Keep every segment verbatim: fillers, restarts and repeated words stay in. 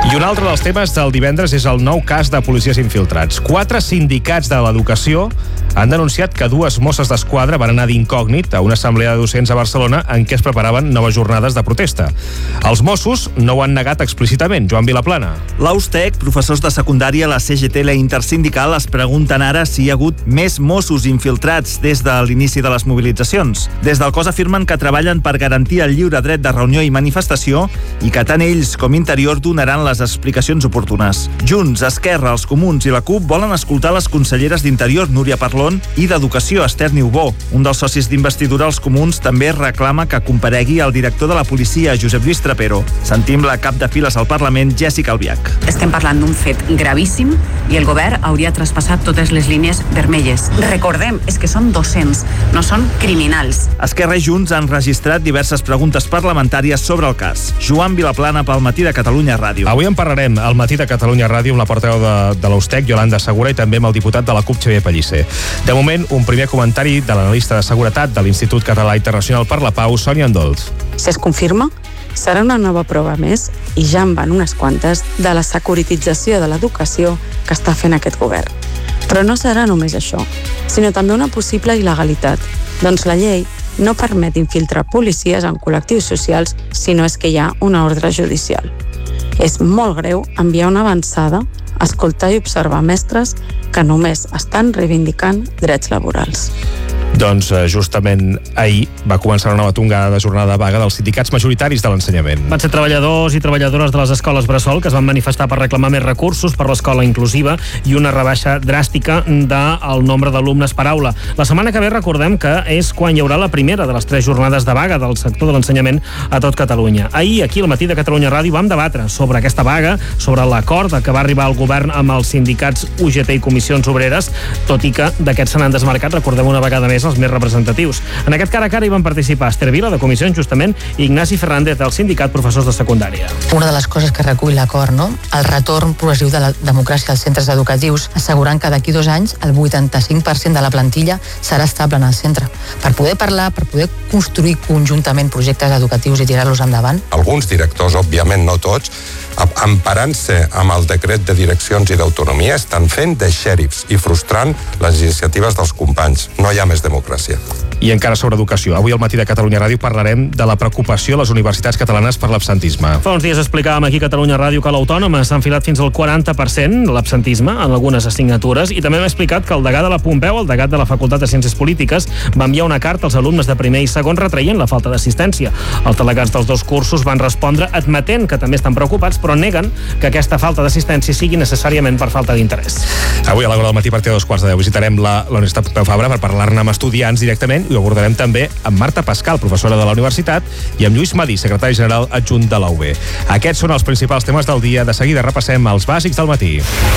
I un altre dels temes del divendres és el nou cas de policies infiltrats. Quatre sindicats de l'educació han denunciat que dues Mosses d'Esquadra van anar d'incògnit a una assemblea de docents a Barcelona en què es preparaven noves jornades de protesta. Els Mossos no ho han negat explícitament. Joan Vilaplana. L'Austec, professors de secundària, la C G T i la Intersindical es pregunten ara si hi ha hagut més Mossos infiltrats des de l'inici de les mobilitzacions. Des del cos afirmen que treballen per garantir el lliure dret de reunió i manifestació i que tant ells com Interior donaran les explicacions oportunes. Junts, Esquerra, els Comuns i la CUP volen escoltar les conselleres d'Interior, Núria Parlon, i d'Educació, Esther Niubó. Un dels socis d'investidura, els Comuns, també reclama que comparegui el director de la policia, Josep Lluís Trapero. Sentim la cap de files al Parlament, Jèssica Albiach. Estem parlant d'un fet gravíssim i el govern hauria traspassat totes les línies vermelles. Recordem, és que són docents, no són criminals. Esquerra i Junts han registrat diverses preguntes parlamentàries sobre el cas. Joan Vilaplana pel Matí de Catalunya Ràdio. Avui en parlarem al Matí de Catalunya Ràdio amb la portaveu de, de l'Austec, Yolanda Segura, i també amb el diputat de la CUP, Xavier Pellicer. De moment, un primer comentari de l'analista de seguretat de l'Institut Català Internacional per la Pau, Sònia Andols. Si es confirma, serà una nova prova més, i ja en van unes quantes, de la securitització de l'educació que està fent aquest govern. Però no serà només això, sinó també una possible il·legalitat, doncs la llei no permet infiltrar policies en col·lectius socials si no és que hi ha una ordre judicial. És molt greu enviar una avançada, escoltar i observar mestres que només estan reivindicant drets laborals. Doncs justament ahir va començar una nova tongada de jornada de vaga dels sindicats majoritaris de l'ensenyament. Van ser treballadors i treballadores de les escoles bressol que es van manifestar per reclamar més recursos per l'escola inclusiva i una rebaixa dràstica del nombre d'alumnes per aula. La setmana que ve recordem que és quan hi haurà la primera de les tres jornades de vaga del sector de l'ensenyament a tot Catalunya. Ahir, aquí al Matí de Catalunya Ràdio, vam debatre sobre aquesta vaga, sobre l'acord que va arribar al govern amb els sindicats U G T i comissions obreres, tot i que d'aquests se n'han desmarcat, recordem una vegada més, els més representatius. En aquest cara a cara hi van participar Esther Vila, de Comissions, justament, i Ignasi Fernández, del sindicat Professors de Secundària. Una de les coses que recull l'acord, no? El retorn progressiu de la democràcia als centres educatius, assegurant que d'aquí dos anys el vuitanta-cinc per cent de la plantilla serà estable en el centre. Per poder parlar, per poder construir conjuntament projectes educatius i tirar-los endavant. Alguns directors, òbviament no tots, emparant-se amb el decret de direccions i d'autonomia, estan fent de xèrifs i frustrant les iniciatives dels companys. No hi ha més democràcia. I encara sobre educació. Avui al Matí de Catalunya Ràdio parlarem de la preocupació a les universitats catalanes per l'absentisme. Fa uns dies explicàvem aquí a Catalunya Ràdio que l'Autònoma s'ha enfilat fins al quaranta per cent l'absentisme en algunes assignatures, i també hem explicat que el degà de la Pompeu, el degà de la Facultat de Ciències Polítiques, va enviar una carta als alumnes de primer i segon retraient la falta d'assistència. Els delegats dels dos cursos van respondre admetent que també estan preocupats, però neguen que aquesta falta d'assistència sigui necessàriament per falta d'interès. Avui a l'hora del matí, a partir de dos quarts de deu, visitarem la, la Universitat Pompeu Fabra per parlar-ne amb estudiants directament, i ho abordarem també amb Marta Pascal, professora de la universitat, i amb Lluís Madí, secretari general adjunt de la U B. Aquests són els principals temes del dia. De seguida repassem els bàsics del matí.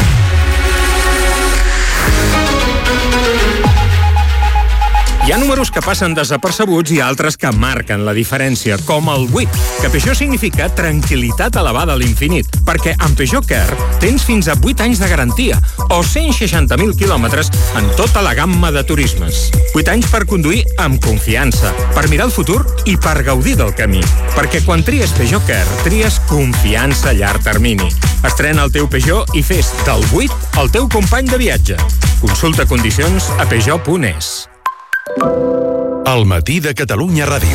Hi ha números que passen desapercebuts i altres que marquen la diferència, com el vuit, que Peugeot significa tranquil·litat elevada a l'infinit, perquè amb Peugeot Care tens fins a vuit anys de garantia o cent seixanta mil quilòmetres en tota la gamma de turismes. vuit anys per conduir amb confiança, per mirar el futur i per gaudir del camí. Perquè quan tries Peugeot Care, tries confiança a llarg termini. Estrena el teu Peugeot i fes del vuit el teu company de viatge. Consulta condicions a peugeot punt es. El Matí de Catalunya Ràdio.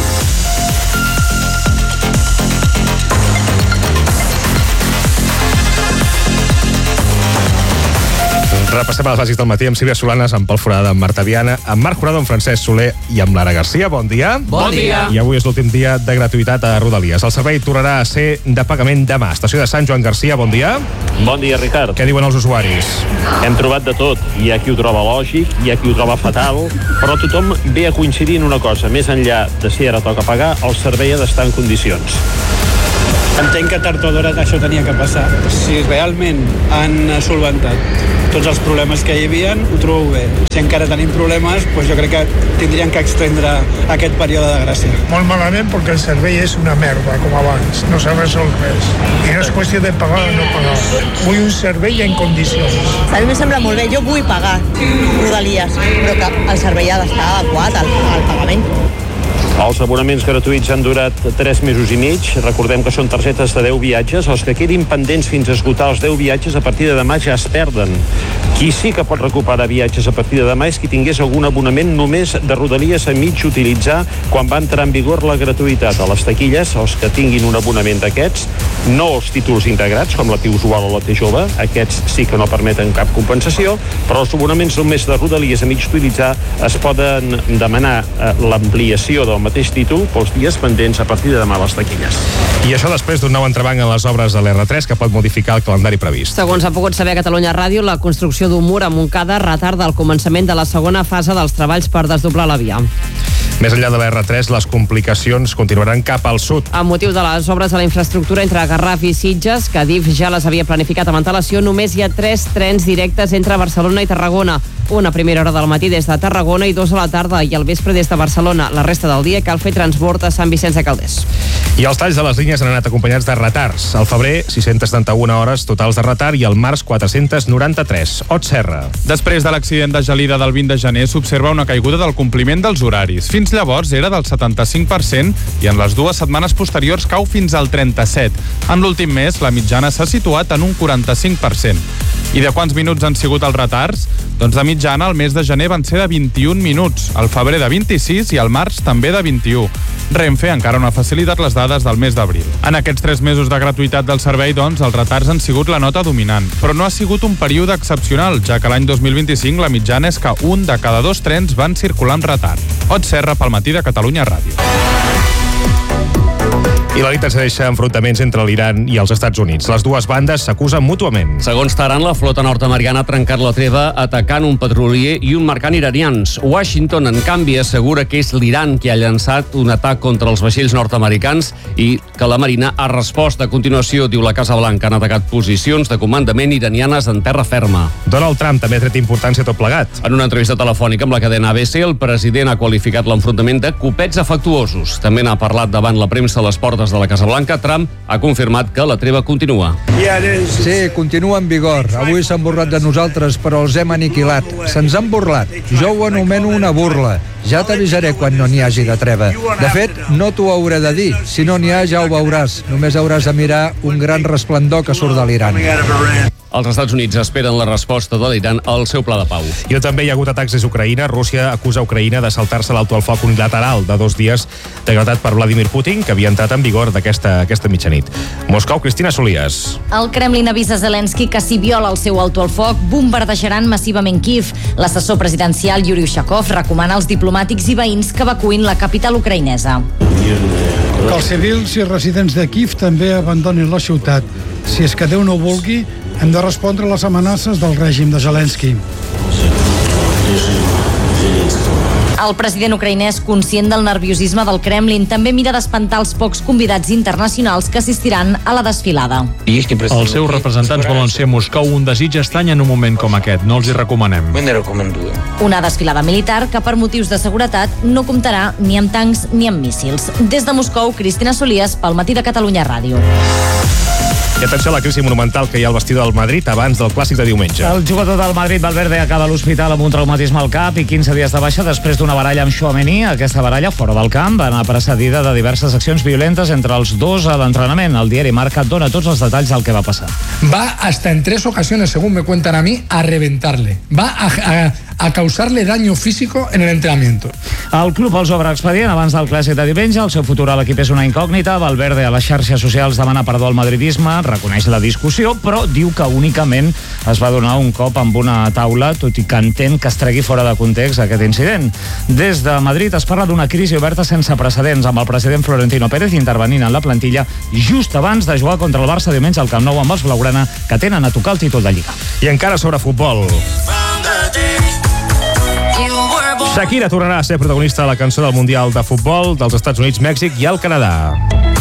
Repassem els bàsics del matí amb Sílvia Solanes, amb Pol Forada, amb Marta Viana, amb Marc Jurado, amb Francesc Soler i amb Lara Garcia. Bon dia. Bon dia. I avui és l'últim dia de gratuïtat a Rodalies. El servei tornarà a ser de pagament demà. Estació de Sant Joan Garcia, bon dia. Bon dia, Ricard. Què diuen els usuaris? Hem trobat de tot. Hi ha qui ho troba lògic, hi ha qui ho troba fatal, però tothom ve a coincidir en una cosa. Més enllà de si ara toca pagar, el servei ha d'estar en condicions. Entenc que tard o d'hora això tenia que passar. Si realment han solventat tots els problemes que hi havia, ho trobo bé. Si encara tenim problemes, doncs jo crec que tindrien que extendre aquest període de gràcia. Molt malament perquè el servei és una merda, com abans. No s'ha resolt res. I no és qüestió de pagar o no pagar. Vull un servei en condicions. A mi em sembla molt bé. Jo vull pagar Rodalies, però que el servei ha d'estar adequat al, al pagament. Els abonaments gratuïts han durat tres mesos i mig. Recordem que són targetes de deu viatges. Els que quedin pendents fins a esgotar els deu viatges a partir de demà ja es perden. Qui sí que pot recuperar viatges a partir de demà és qui tingués algun abonament només de Rodalies a mig utilitzar quan va entrar en vigor la gratuïtat. A les taquilles, els que tinguin un abonament d'aquests, no els títols integrats, com la T usual o la T jove, aquests sí que no permeten cap compensació, però els abonaments només de Rodalies a mig utilitzar es poden demanar eh, l'ampliació del mateix títol pels dies pendents a partir de demà a les taquilles. I això després d'un nou entrebanc en les obres de l'R tres que pot modificar el calendari previst. Segons ha pogut saber a Catalunya Ràdio, la construcció d'un mur a Montcada retarda el començament de la segona fase dels treballs per desdoblar la via. Més enllà de l'R tres, les complicacions continuaran cap al sud. Amb motiu de les obres de la infraestructura entre Garraf i Sitges, que Adif ja les havia planificat amb antelació, només hi ha tres trens directes entre Barcelona i Tarragona. Una a primera hora del matí des de Tarragona i dos a la tarda i al vespre des de Barcelona. La resta del dia cal fer transbord a Sant Vicenç de Calders. I els talls de les línies han anat acompanyats de retards. Al febrer, sis-centes setanta-una hores totals de retard i al març, quatre-cents noranta-tres. Ot Serra. Després de l'accident de Gelida del vint de gener, s'observa una caiguda del compliment dels horaris. Fins llavors era del setanta-cinc per cent i en les dues setmanes posteriors cau fins al trenta-set. En l'últim mes, la mitjana s'ha situat en un quaranta-cinc per cent. I de quants minuts han sigut els retards? Doncs de mitjana, el mes de gener van ser de vint-i-un minuts, al febrer de vint-i-sis i al març també de vint-i-u. Renfe encara no ha facilitat les dades del mes d'abril. En aquests tres mesos de gratuïtat del servei, doncs, els retards han sigut la nota dominant. Però no ha sigut un període excepcional, ja que l'any dos mil vint-i-cinc la mitjana és que un de cada dos trens van circular amb retard. Ot Serra, pel matí de Catalunya Ràdio. I la nit ens deixa enfrontaments entre l'Iran i els Estats Units. Les dues bandes s'acusen mútuament. Segons Teheran, la flota nord-americana ha trencat la treva atacant un petrolier i un mercant iranians. Washington, en canvi, assegura que és l'Iran qui ha llançat un atac contra els vaixells nord-americans i que la Marina ha respost. A continuació, diu la Casa Blanca, han atacat posicions de comandament iranianes en terra ferma. Donald Trump també ha tret importància a tot plegat. En una entrevista telefònica amb la cadena A B C, el president ha qualificat l'enfrontament de copets afectuosos. També n'ha parlat davant la premsa a les portes de la Casa Blanca. Trump ha confirmat que la treva continua. Sí, continua en vigor. Avui s'han burlat de nosaltres, però els hem aniquilat. Se'ns han burlat. Jo ho anomeno una burla. Ja t'avisaré quan no n'hi hagi de treva. De fet, no t'ho hauré de dir. Si no n'hi ha, ja ho veuràs. Només hauràs de mirar un gran resplendor que surt de l'Iran. Els Estats Units esperen la resposta de l'Iran al seu pla de pau. I també hi ha hagut atacs des d'Ucraïna. Rússia acusa Ucraïna de saltar-se l'alto al foc unilateral de dos dies decretat per Vladimir Putin, que havia entrat en vigor d'aquesta aquesta mitjanit. Moscou, Cristina Solias. El Kremlin avisa Zelensky que si viola el seu alto al foc, bombardejaran massivament Kiev. L'assessor presidencial Yuri Ushakov recomana als diplomàtics i veïns que evacuïn la capital ucraïnesa. Que els civils i residents de Kiev també abandonin la ciutat. Si és que Déu no ho vulgui, hem de respondre a les amenaces del règim de Zelensky. El president ucraïnès, conscient del nerviosisme del Kremlin, també mira d'espantar els pocs convidats internacionals que assistiran a la desfilada. Els seus representants volen ser a Moscou, un desig estrany en un moment com aquest. No els hi recomanem. Una desfilada militar que per motius de seguretat no comptarà ni amb tancs ni amb míssils. Des de Moscou, Cristina Solias, pel matí de Catalunya Ràdio. I atenció a la crisi monumental que hi ha al vestidor del Madrid abans del clàssic de diumenge. El jugador del Madrid, Valverde, acaba a l'hospital amb un traumatisme al cap i quinze dies de baixa després d'una baralla amb Tchouaméni. Aquesta baralla, fora del camp, va anar precedida de diverses accions violentes entre els dos a l'entrenament. El diari Marca dona tots els detalls del que va passar. Va hasta en tres ocasiones, según me cuentan a mí, a reventarle. Va a, a, a causarle daño físico en el entrenamiento. El club els obre expedient abans del clàssic de diumenge. El seu futur a l'equip és una incògnita. Valverde a les xarxes socials demana perdó al madridisme, reconeix la discussió, però diu que únicament es va donar un cop amb una taula, tot i que entén que es tregui fora de context aquest incident. Des de Madrid es parla d'una crisi oberta sense precedents, amb el president Florentino Pérez intervenint en la plantilla just abans de jugar contra el Barça diumenge al Camp Nou amb els blaugrana, que tenen a tocar el títol de Lliga. I encara sobre futbol. Shakira tornarà a ser protagonista de la cançó del Mundial de Futbol dels Estats Units, Mèxic i el Canadà.